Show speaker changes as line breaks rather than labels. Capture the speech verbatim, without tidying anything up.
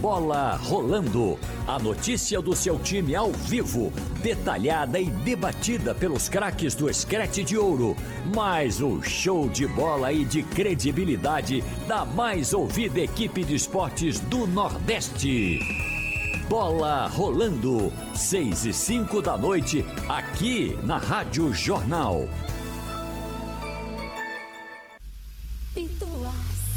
Bola Rolando. A notícia do seu time ao vivo, detalhada e debatida pelos craques do Scratch de Ouro. Mais um show de bola e de credibilidade da mais ouvida equipe de esportes do Nordeste. Bola Rolando, seis e cinco da noite, aqui na Rádio Jornal.